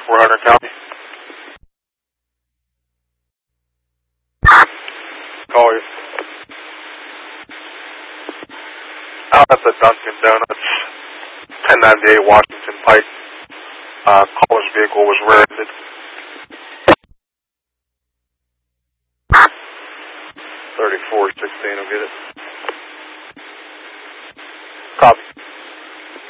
for Hunter County. Call you. That's a Dunkin' Donuts, 1098 Washington Pike. Caller's vehicle was rear-ended. 3416 will get it.